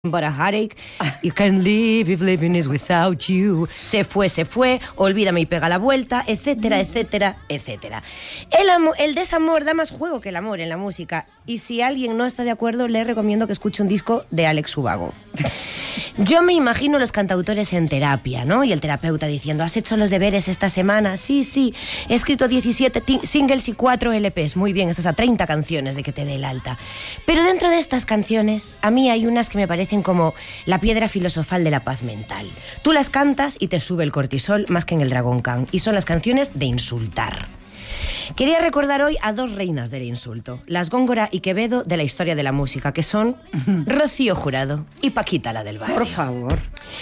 But a heartache, you can live if living is without you. Se fue, olvídame y pega la vuelta, etcétera, etcétera, etcétera. El desamor da más juego que el amor en la música. Y si alguien no está de acuerdo, le recomiendo que escuche un disco de Alex Ubago. Yo me imagino los cantautores en terapia, ¿no? Y el terapeuta diciendo, ¿has hecho los deberes esta semana? Sí, he escrito 17 singles y 4 LPs. Muy bien, estás a 30 canciones de que te dé el alta. Pero dentro de estas canciones, a mí hay unas que me parecen como la piedra filosofal de la paz mental. Tú las cantas y te sube el cortisol más que en el Dragon Khan. Y son las canciones de insultar. Quería recordar hoy a dos reinas del insulto, las Góngora y Quevedo de la historia de la música, que son Rocío Jurado y Paquita, la del barrio. Por favor.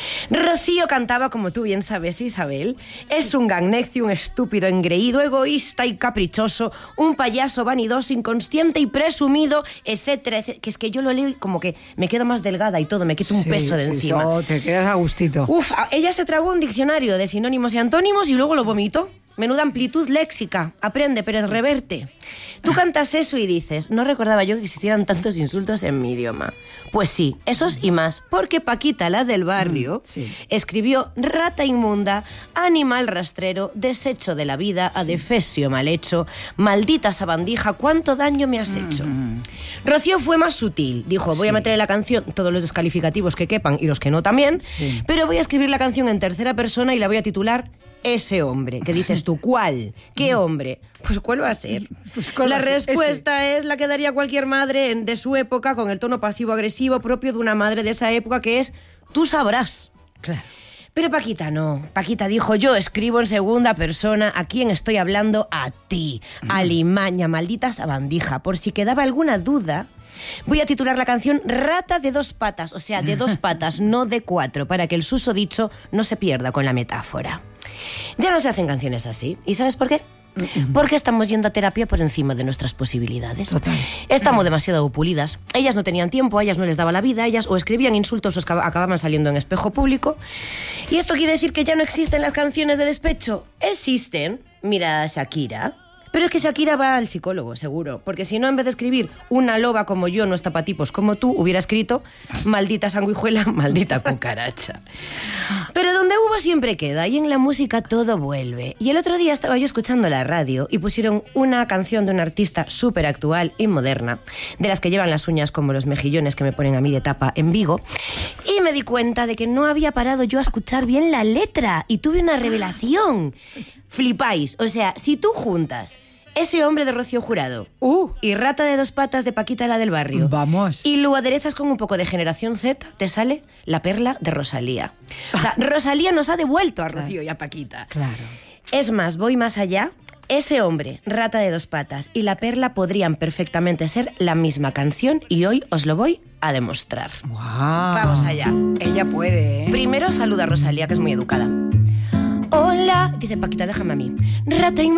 Rocío cantaba, como tú bien sabes, Isabel, es un gagnecio, un estúpido engreído, egoísta y caprichoso, un payaso vanidoso, inconsciente y presumido, etcétera, etcétera. Que es que yo lo leo y como que me quedo más delgada y todo, me quito un peso de encima. Oh, te quedas a gustito. Ella se tragó un diccionario de sinónimos y antónimos y luego lo vomitó. Menuda amplitud léxica. Aprende, pero reverte. Tú cantas eso y dices, no recordaba yo que existieran tantos insultos en mi idioma. Pues sí, esos y más, porque Paquita, la del barrio, escribió rata inmunda, animal rastrero, desecho de la vida, adefesio mal hecho, maldita sabandija, cuánto daño me has hecho. Rocío fue más sutil, dijo, voy a meter en la canción todos los descalificativos que quepan y los que no también, pero voy a escribir la canción en tercera persona y la voy a titular Ese hombre. Que dices tú, ¿cuál? ¿Qué hombre? Pues ¿cuál va a ser? La respuesta es la que daría cualquier madre de su época, con el tono pasivo-agresivo propio de una madre de esa época, que es, tú sabrás. Claro. Pero Paquita no. Paquita dijo, yo escribo en segunda persona, ¿a quién estoy hablando? A ti. Alimaña, maldita sabandija. Por si quedaba alguna duda, voy a titular la canción Rata de dos patas, o sea, de dos patas, no de 4, para que el susodicho no se pierda con la metáfora. Ya no se hacen canciones así. ¿Y sabes por qué? Porque estamos yendo a terapia por encima de nuestras posibilidades. Total. Estamos demasiado pulidas. Ellas no tenían tiempo, a ellas no les daba la vida, ellas o escribían insultos o acababan saliendo en espejo público. ¿Y esto quiere decir que ya no existen las canciones de despecho? Existen. Mira a Shakira. Pero es que Shakira va al psicólogo, seguro. Porque si no, en vez de escribir una loba como yo, no está pa' tipos como tú, hubiera escrito maldita sanguijuela, maldita cucaracha. Pero donde hubo siempre queda, y en la música todo vuelve. Y el otro día estaba yo escuchando la radio y pusieron una canción de una artista súper actual y moderna, de las que llevan las uñas como los mejillones que me ponen a mí de tapa en Vigo, y me di cuenta de que no había parado yo a escuchar bien la letra, y tuve una revelación. Flipáis. O sea, si tú juntas Ese hombre de Rocío Jurado y Rata de dos patas de Paquita, la del barrio, vamos, y lo aderezas con un poco de Generación Z, te sale La perla de Rosalía. O sea, Rosalía nos ha devuelto a Rocío y a Paquita. Claro. Es más, voy más allá. Ese hombre, Rata de dos patas y La perla podrían perfectamente ser la misma canción, y hoy os lo voy a demostrar. Wow. Vamos allá. Ella puede, ¿eh? Primero saluda a Rosalía, que es muy educada. Hola, dice Paquita, déjame a mí. Rata y